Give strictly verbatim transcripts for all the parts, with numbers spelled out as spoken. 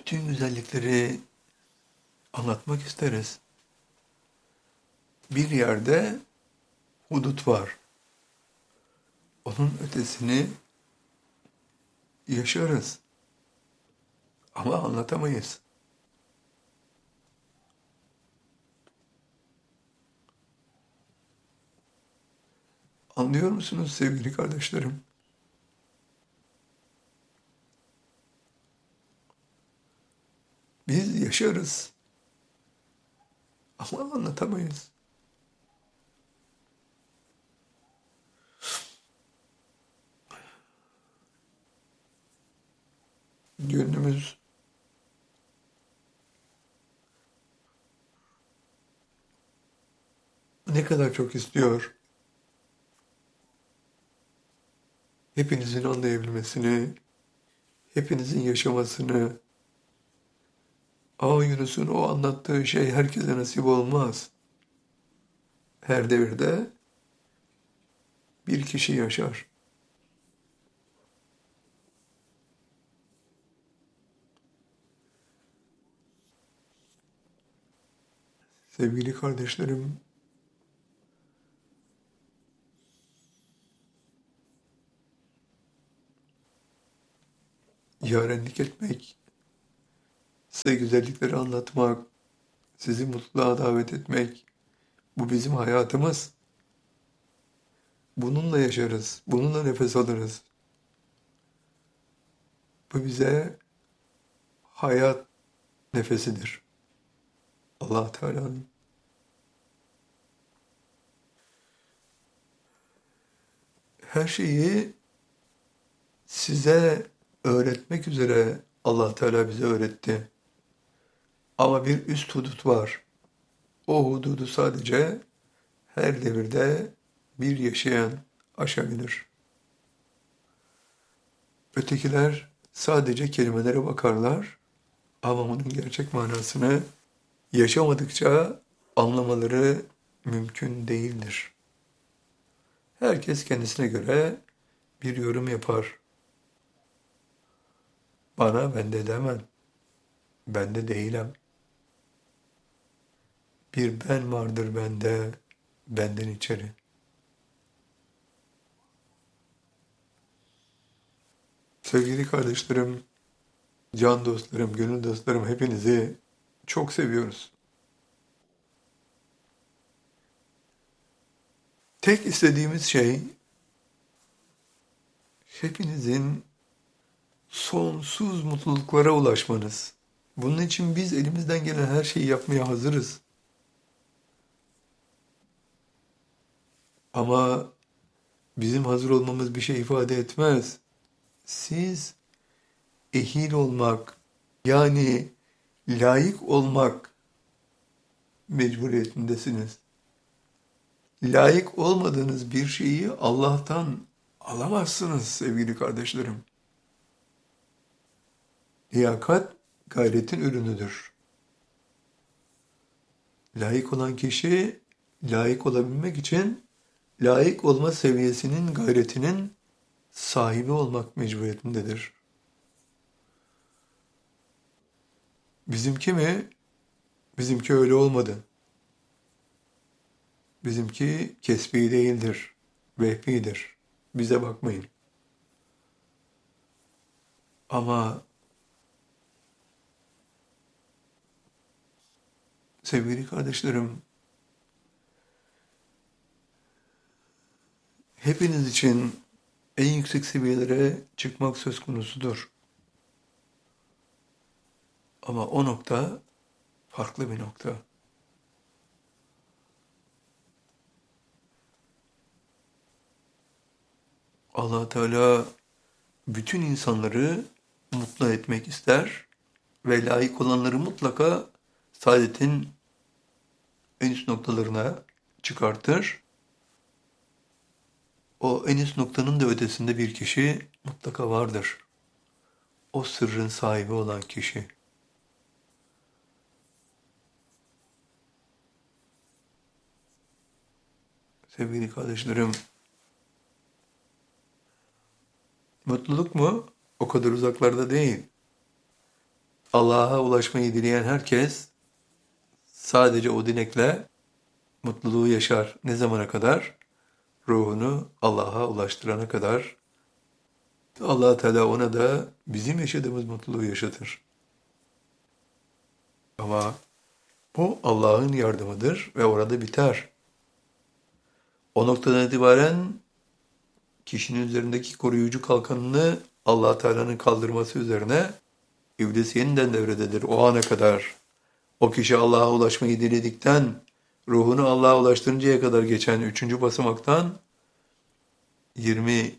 bütün güzellikleri anlatmak isteriz. Bir yerde hudut var. Onun ötesini yaşarız ama anlatamayız. Anlıyor musunuz sevgili kardeşlerim? Biz yaşarız ama anlatamayız. Gönlümüz ne kadar çok istiyor hepinizin anlayabilmesini, hepinizin yaşamasını. Aa, Yunus'un o anlattığı şey herkese nasip olmaz. Her devirde bir kişi yaşar. Sevgili kardeşlerim, yarenlik etmek, size güzellikleri anlatmak, sizi mutluluğa davet etmek, bu bizim hayatımız. Bununla yaşarız, bununla nefes alırız. Bu bize hayat nefesidir. Allah Teala'nın. Her şeyi size öğretmek üzere Allah Teala bize öğretti. Ama bir üst hudut var. O hududu sadece her devirde bir yaşayan aşabilir. Ötekiler sadece kelimelere bakarlar ama onun gerçek manasını yaşamadıkça anlamaları mümkün değildir. Herkes kendisine göre bir yorum yapar. Bana ben de demem. Ben de değilim. Bir ben vardır bende, benden içeri. Sevgili kardeşlerim, can dostlarım, gönül dostlarım, hepinizi çok seviyoruz. Tek istediğimiz şey hepinizin sonsuz mutluluklara ulaşmanız. Bunun için biz elimizden gelen her şeyi yapmaya hazırız. Ama bizim hazır olmamız bir şey ifade etmez. Siz ehil olmak, yani layık olmak mecburiyetindesiniz. Layık olmadığınız bir şeyi Allah'tan alamazsınız sevgili kardeşlerim. Liyakat gayretin ürünüdür. Layık olan kişi layık olabilmek için layık olma seviyesinin gayretinin sahibi olmak mecburiyetindedir. Bizimki mi? Bizimki öyle olmadı. Bizimki kesbi değildir, vehbidir. Bize bakmayın. Ama sevgili kardeşlerim, hepiniz için en yüksek seviyelere çıkmak söz konusudur. Ama o nokta farklı bir nokta. Allah Teala bütün insanları mutlu etmek ister ve layık olanları mutlaka saadetin en üst noktalarına çıkartır. O en üst noktanın da ötesinde bir kişi mutlaka vardır. O sırrın sahibi olan kişi. Sevgili kardeşlerim, mutluluk mu? O kadar uzaklarda değil. Allah'a ulaşmayı dileyen herkes sadece o dilekle mutluluğu yaşar. Ne zamana kadar? Ruhunu Allah'a ulaştırana kadar. Allah Teala ona da bizim yaşadığımız mutluluğu yaşatır. Ama bu Allah'ın yardımıdır ve orada biter. O noktadan itibaren kişinin üzerindeki koruyucu kalkanını Allah Teala'nın kaldırması üzerine İblis yeniden devrededir o ana kadar. O kişi Allah'a ulaşmayı diledikten, ruhunu Allah'a ulaştırıncaya kadar geçen üçüncü basamaktan yirmi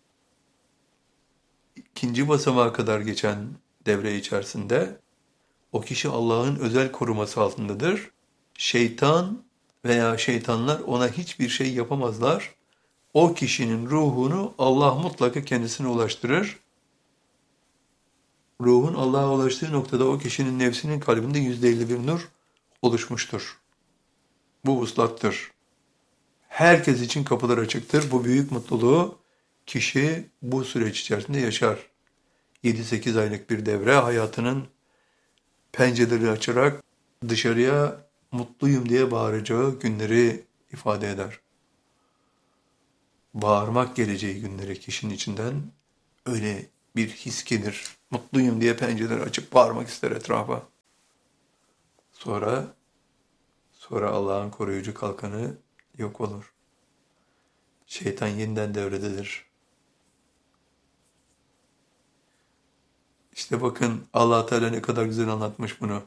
ikinci basamağa kadar geçen devre içerisinde o kişi Allah'ın özel koruması altındadır. Şeytan veya şeytanlar ona hiçbir şey yapamazlar. O kişinin ruhunu Allah mutlaka kendisine ulaştırır. Ruhun Allah'a ulaştığı noktada o kişinin nefsinin kalbinde yüzde elli bir nur oluşmuştur. Bu vuslattır. Herkes için kapılar açıktır. Bu büyük mutluluğu kişi bu süreç içerisinde yaşar. yedi sekiz aylık bir devre hayatının pencereleri açarak dışarıya mutluyum diye bağıracağı günleri ifade eder. Bağırmak geleceği günleri kişinin içinden öyle bir his gelir. Mutluyum diye pencereleri açıp bağırmak ister etrafa. Sonra sonra Allah'ın koruyucu kalkanı yok olur. Şeytan yeniden devrededir. İşte bakın Allah Teala ne kadar güzel anlatmış bunu.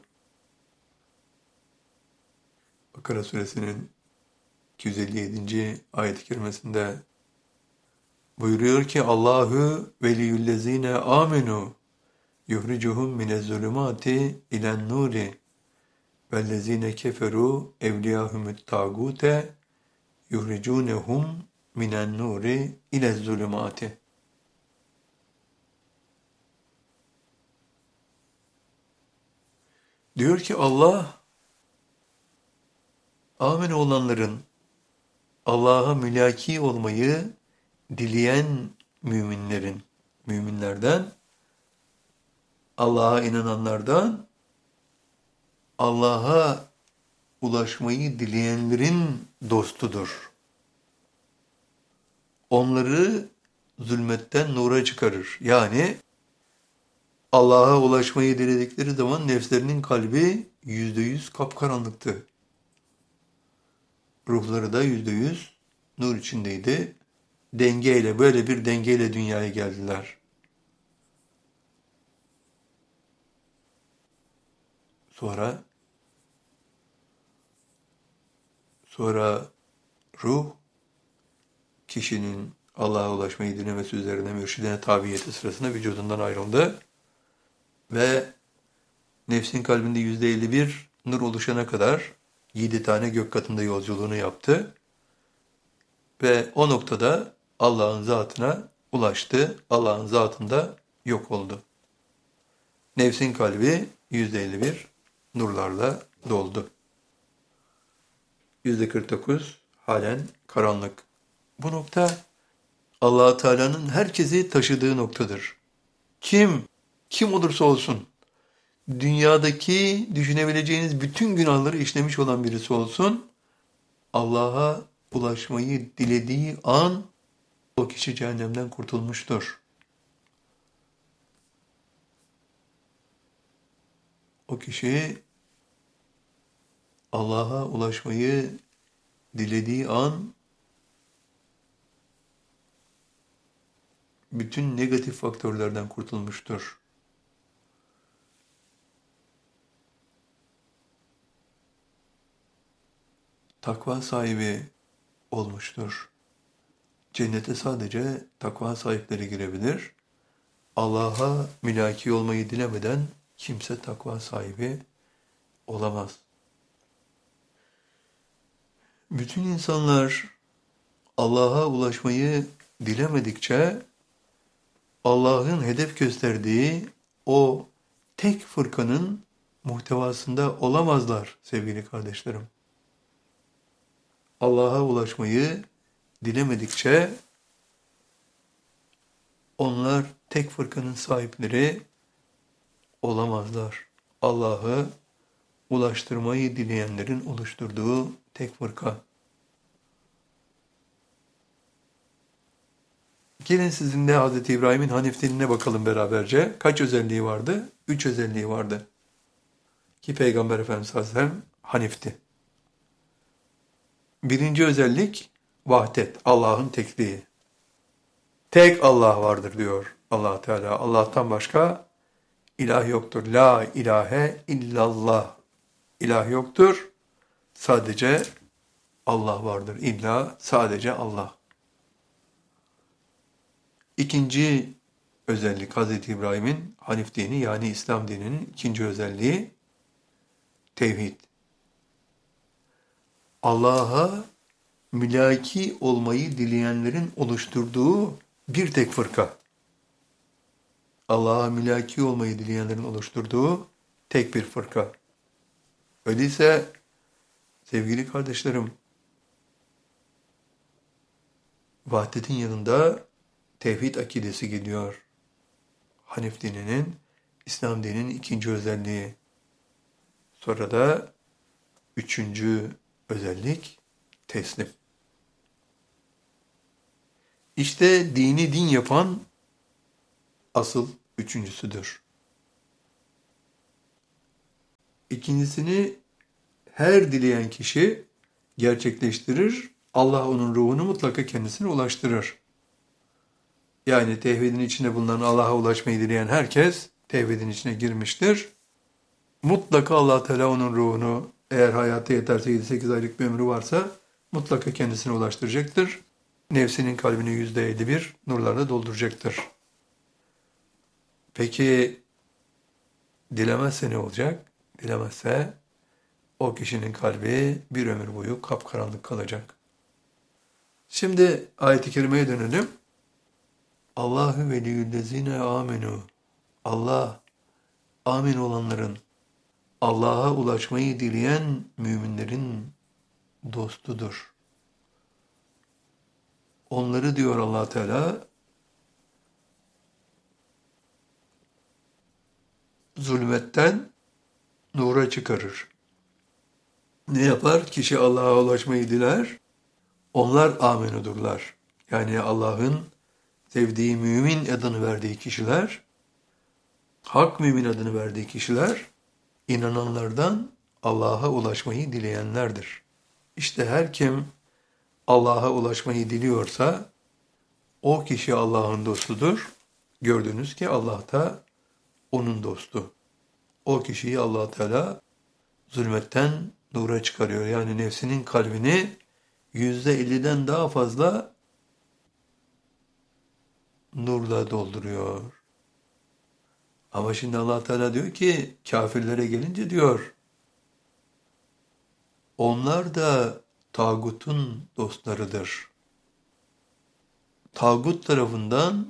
Bakara suresinin iki yüz elli yedinci ayet-i kerimesinde buyuruyor ki Allahu veliyyüllezine amenu yuhricuhum minezzulumati ilen nuri vellezine keferu evliyahumut tagute yuhricunehum minen nuri ilezzulumati. Diyor ki Allah, amin olanların, Allah'a mülaki olmayı dileyen müminlerin, müminlerden, Allah'a inananlardan, Allah'a ulaşmayı dileyenlerin dostudur. Onları zulmetten nura çıkarır. Yani Allah'a ulaşmayı diledikleri zaman nefslerinin kalbi yüzde yüz kapkaranlıktı. Ruhları da yüzde yüz nur içindeydi. Dengeyle, böyle bir dengeyle dünyaya geldiler. Sonra, sonra ruh, kişinin Allah'a ulaşmayı dilemesi üzerine mürşidine tabiyeti sırasında vücudundan ayrıldı. Ve nefsin kalbinde yüzde elli bir nur oluşana kadar yedi tane gök katında yolculuğunu yaptı. Ve o noktada Allah'ın zatına ulaştı. Allah'ın zatında yok oldu. Nefsin kalbi yüzde elli bir nurlarla doldu. yüzde kırk dokuz halen karanlık. Bu nokta Allah Teala'nın herkesi taşıdığı noktadır. Kim, kim olursa olsun, dünyadaki düşünebileceğiniz bütün günahları işlemiş olan birisi olsun, Allah'a ulaşmayı dilediği an o kişi cehennemden kurtulmuştur. O kişi Allah'a ulaşmayı dilediği an bütün negatif faktörlerden kurtulmuştur. Takva sahibi olmuştur. Cennete sadece takva sahipleri girebilir. Allah'a mülaki olmayı dilemeden kimse takva sahibi olamaz. Bütün insanlar Allah'a ulaşmayı dilemedikçe Allah'ın hedef gösterdiği o tek fırkanın muhtevasında olamazlar sevgili kardeşlerim. Allah'a ulaşmayı dilemedikçe onlar tek fırkanın sahipleri olamazlar. Allah'ı ulaştırmayı dileyenlerin oluşturduğu tek fırka. Gelin sizinle Hazreti İbrahim'in Hanif dinine bakalım beraberce. Kaç özelliği vardı? Üç özelliği vardı. Ki Peygamber Efendimiz sallallahu aleyhi ve sellem Hanif'ti. Birinci özellik vahdet, Allah'ın tekliği. Tek Allah vardır diyor Allah Teala. Allah'tan başka ilah yoktur. La ilahe illallah. İlah yoktur. Sadece Allah vardır. İlla sadece Allah. İkinci özellik Hazreti İbrahim'in Hanif dini yani İslam dininin ikinci özelliği tevhid. Allah'a mülaki olmayı dileyenlerin oluşturduğu bir tek fırka. Allah'a mülaki olmayı dileyenlerin oluşturduğu tek bir fırka. Öyleyse sevgili kardeşlerim, vahdetin yanında tevhid akidesi geliyor. Hanif dininin, İslam dininin ikinci özelliği. Sonra da üçüncü özellik teslim. İşte dini din yapan asıl üçüncüsüdür. İkincisini her dileyen kişi gerçekleştirir. Allah onun ruhunu mutlaka kendisine ulaştırır. Yani tevhidin içine bulunan Allah'a ulaşmayı dileyen herkes tevhidin içine girmiştir. Mutlaka Allah Teala onun ruhunu eğer hayatı yeterse yedi sekiz aylık bir ömrü varsa mutlaka kendisine ulaştıracaktır. Nefsinin kalbini yüzde elli bir nurlarla dolduracaktır. Peki dilemezse ne olacak? Dilemezse o kişinin kalbi bir ömür boyu kapkaranlık kalacak. Şimdi ayet-i kerimeye dönelim. Allahu veliyyüllezine amenu. Allah, amin olanların, Allah'a ulaşmayı dileyen müminlerin dostudur. Onları diyor Allah Teala zulmetten nura çıkarır. Ne yapar? Kişi Allah'a ulaşmayı diler. Onlar amenudurlar. Yani Allah'ın sevdiği mümin adını verdiği kişiler, hak mümin adını verdiği kişiler, inananlardan Allah'a ulaşmayı dileyenlerdir. İşte her kim Allah'a ulaşmayı diliyorsa, o kişi Allah'ın dostudur. Gördünüz ki Allah da onun dostu. O kişiyi Allah Teala zulmetten nura çıkarıyor. Yani nefsinin kalbini yüzde elliden daha fazla nurla dolduruyor. Ama şimdi Allah Teala diyor ki kafirlere gelince diyor onlar da tağutun dostlarıdır. Tağut tarafından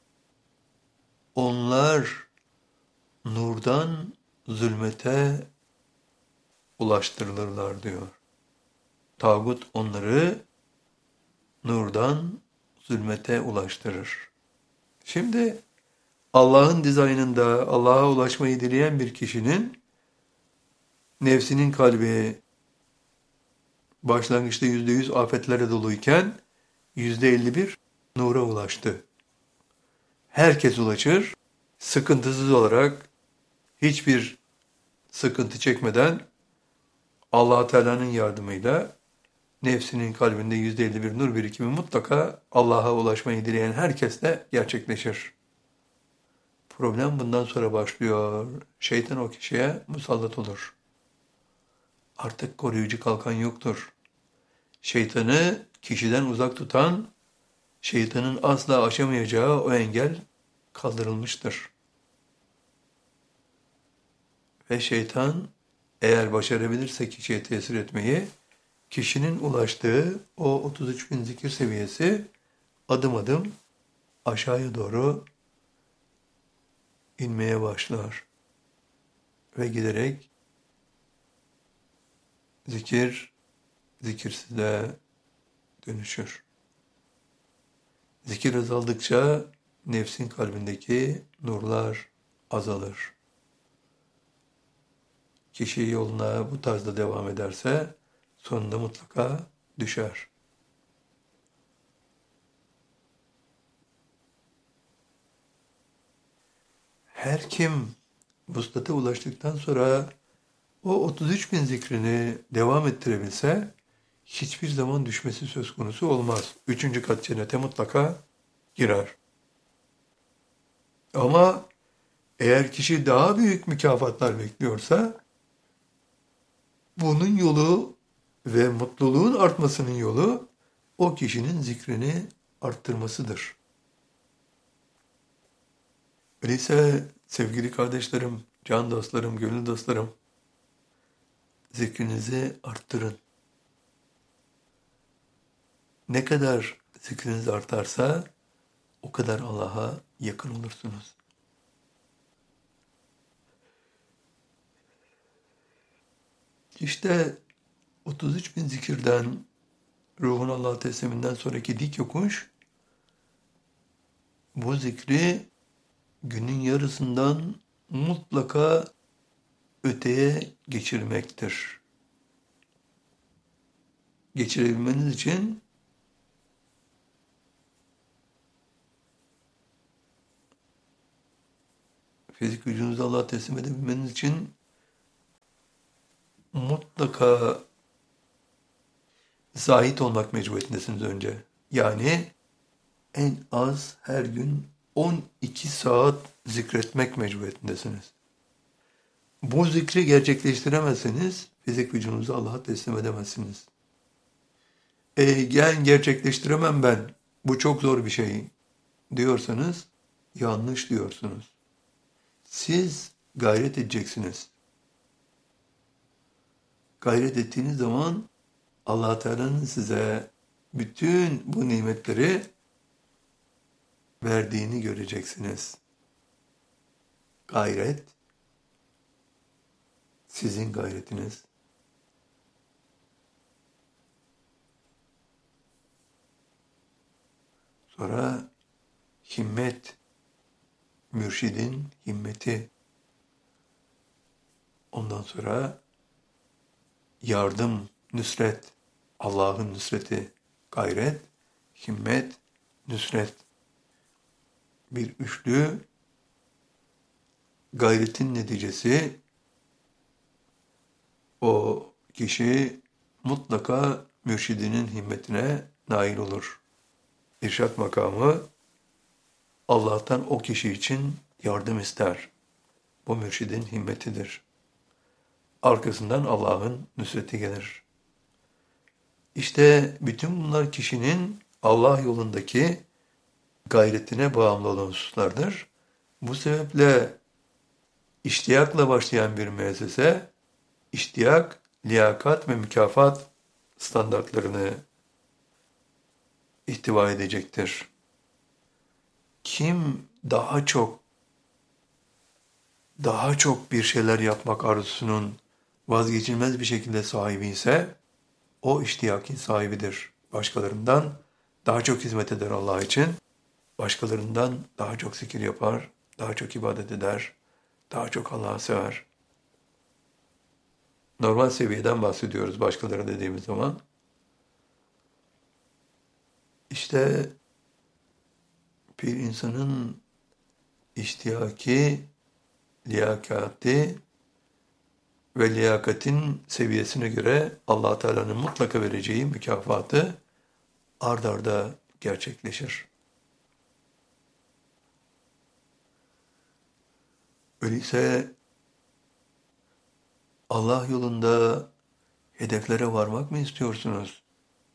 onlar nurdan zulmete ulaştırılırlar diyor. Tağut onları nurdan zulmete ulaştırır. Şimdi Allah'ın dizaynında Allah'a ulaşmayı dileyen bir kişinin nefsinin kalbi başlangıçta yüzde yüz afetlere doluyken yüzde elli bir nura ulaştı. Herkes ulaşır, sıkıntısız olarak hiçbir sıkıntı çekmeden Allah Teala'nın yardımıyla nefsinin kalbinde yüzde elli bir nur birikimi mutlaka Allah'a ulaşmayı dileyen herkesle gerçekleşir. Problem bundan sonra başlıyor. Şeytan o kişiye musallat olur. Artık koruyucu kalkan yoktur. Şeytanı kişiden uzak tutan, şeytanın asla aşamayacağı o engel kaldırılmıştır. Ve şeytan eğer başarabilirse kişiye tesir etmeyi, kişinin ulaştığı o otuz üç bin zikir seviyesi adım adım aşağıya doğru inmeye başlar. Ve giderek zikir, zikirsizliğe dönüşür. Zikir azaldıkça nefsin kalbindeki nurlar azalır. kişi yoluna bu tarzda devam ederse sonunda mutlaka düşer. Her kim vuslata ulaştıktan sonra o otuz üç bin zikrini devam ettirebilse hiçbir zaman düşmesi söz konusu olmaz. Üçüncü kat cennete mutlaka girer. Ama eğer kişi daha büyük mükafatlar bekliyorsa bunun yolu ve mutluluğun artmasının yolu o kişinin zikrini arttırmasıdır. Öyleyse sevgili kardeşlerim, can dostlarım, gönül dostlarım, zikrinizi arttırın. Ne kadar zikriniz artarsa o kadar Allah'a yakın olursunuz. İşte otuz üç bin zikirden, ruhun Allah'a tesliminden sonraki dik yokuş, bu zikri günün yarısından mutlaka öteye geçirmektir. Geçirebilmeniz için fizik vücudunuzu Allah'a teslim edebilmeniz için mutlaka zahit olmak mecburiyetindesiniz önce. Yani en az her gün on iki saat zikretmek mecburiyetindesiniz. Bu zikri gerçekleştiremezseniz fizik vücudunuzu Allah'a teslim edemezsiniz. E, gel gerçekleştiremem ben, bu çok zor bir şey diyorsanız yanlış diyorsunuz. Siz gayret edeceksiniz. Gayret ettiğiniz zaman Allah Teala'nın size bütün bu nimetleri verdiğini göreceksiniz. Gayret, sizin gayretiniz. Sonra himmet, mürşidin himmeti. Ondan sonra yardım, nüsret, Allah'ın nüsreti, gayret, himmet, nüsret. Bir üçlü gayretin neticesi o kişi mutlaka mürşidinin himmetine nail olur. İrşad makamı Allah'tan o kişi için yardım ister. Bu mürşidin himmetidir. Arkasından Allah'ın nüsreti gelir. İşte bütün bunlar kişinin Allah yolundaki gayretine bağımlı olan hususlardır. Bu sebeple iştiyakla başlayan bir müessese, iştiyak, liyakat ve mükafat standartlarını ihtiva edecektir. Kim daha çok, daha çok bir şeyler yapmak arzusunun vazgeçilmez bir şekilde sahibi ise, o iştiyakin sahibidir. Başkalarından daha çok hizmet eder Allah için, başkalarından daha çok zikir yapar, daha çok ibadet eder, daha çok Allah'ı sever. Normal seviyeden bahsediyoruz başkaları dediğimiz zaman. İşte bir insanın iştiyaki, liyakati ve liyakatin seviyesine göre Allah Teala'nın mutlaka vereceği mükafatı ard arda gerçekleşir. Öyleyse Allah yolunda hedeflere varmak mı istiyorsunuz?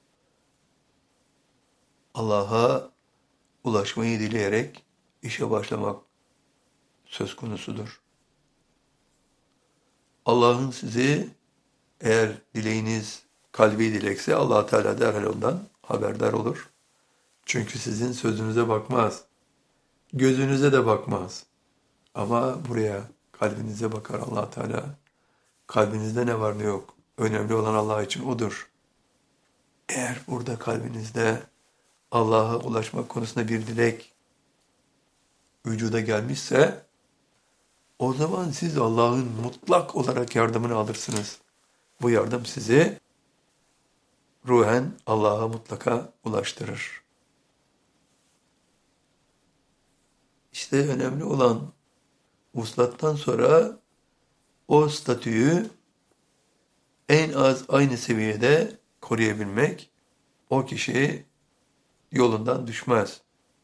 Allah'a ulaşmayı dileyerek işe başlamak söz konusudur. Allah'ın sizi, eğer dileğiniz kalbi dilekse, Allah Teala derhal ondan haberdar olur. Çünkü sizin sözünüze bakmaz, gözünüze de bakmaz. Ama buraya, kalbinize bakar Allah Teala. Kalbinizde ne var ne yok, önemli olan Allah için odur. Eğer burada kalbinizde Allah'a ulaşmak konusunda bir dilek vücuda gelmişse, O zaman siz Allah'ın mutlak olarak yardımını alırsınız. Bu yardım sizi ruhen Allah'a mutlaka ulaştırır. İşte önemli olan vuslattan sonra o statüyü en az aynı seviyede koruyabilmek, o kişi yolundan düşmez.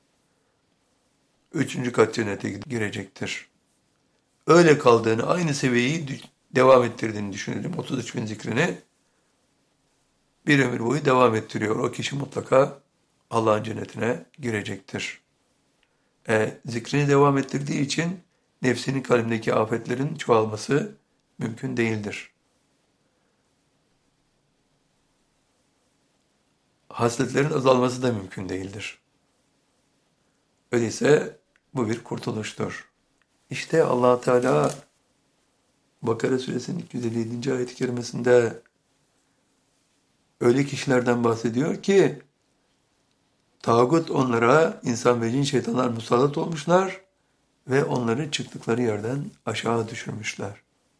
Üçüncü kat cennete girecektir. Öyle kaldığını, aynı seviyeyi devam ettirdiğini düşünelim. otuz üç bin zikrini bir ömür boyu devam ettiriyor. O kişi mutlaka Allah'ın cennetine girecektir. E, zikrini devam ettirdiği için nefsinin kalbindeki afetlerin çoğalması mümkün değildir. Hasletlerin azalması da mümkün değildir. Öyleyse bu bir kurtuluştur. İşte Allah Teala Bakara Suresinin iki yüz elli yedinci ayet-i kerimesinde öyle kişilerden bahsediyor ki tağut onlara, insan ve cin şeytanlar musallat olmuşlar ve onları çıktıkları yerden aşağı düşürmüşler.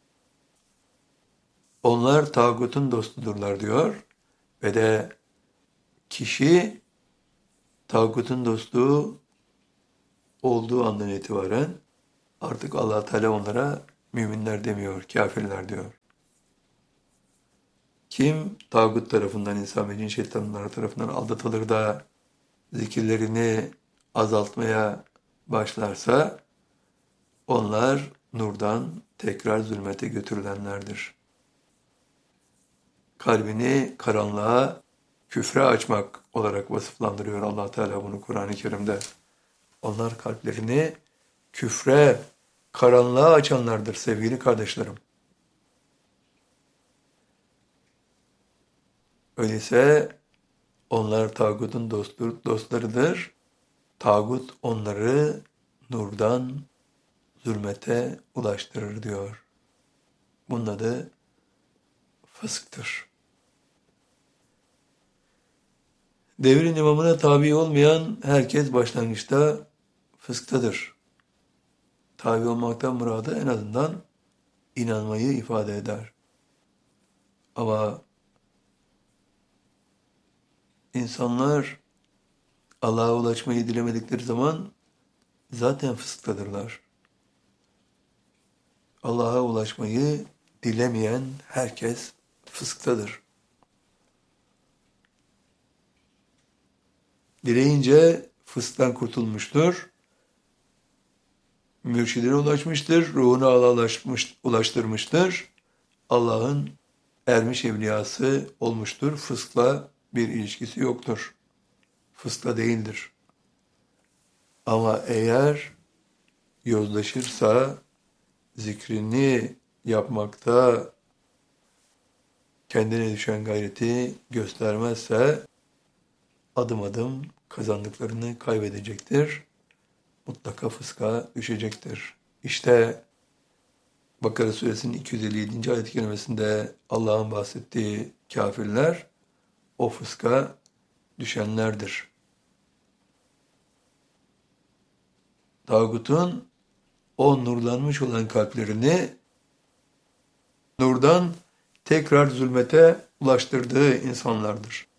Onlar tağutun dostudurlar diyor ve de kişi tağutun dostu olduğu andan itibaren artık Allah Teala onlara müminler demiyor, kafirler diyor. Kim tağut tarafından, insan ve cin şeytanlar tarafından aldatılır da zikirlerini azaltmaya başlarsa onlar nurdan tekrar zulmete götürülenlerdir. Kalbini karanlığa, küfre açmak olarak vasıflandırıyor Allah Teala bunu Kur'an-ı Kerim'de. Onlar kalplerini küfre, karanlığa açanlardır sevgili kardeşlerim. Öyleyse onlar tağutun dostur, dostlarıdır. Tağut onları nurdan zulmete ulaştırır diyor. Bunun adı fısktır. Devrin imamına tabi olmayan herkes başlangıçta fısktadır. Tabi olmaktan muradı en azından inanmayı ifade eder. Ama insanlar Allah'a ulaşmayı dilemedikleri zaman zaten fısktadırlar. Allah'a ulaşmayı dilemeyen herkes fısktadır. Dileyince fısktan kurtulmuştur. Mürşidine ulaşmıştır, ruhunu Allah'a ulaştırmıştır. Allah'ın ermiş evliyası olmuştur. Fıskla bir ilişkisi yoktur. Fıskla değildir. Ama eğer yozlaşırsa, zikrini yapmakta kendine düşen gayreti göstermezse adım adım kazandıklarını kaybedecektir. Mutlaka fıska düşecektir. İşte Bakara Suresinin iki yüz elli yedinci ayet-i kerimesinde Allah'ın bahsettiği kafirler o fıska düşenlerdir. Tağutun o nurlanmış olan kalplerini nurdan tekrar zulmete ulaştırdığı insanlardır.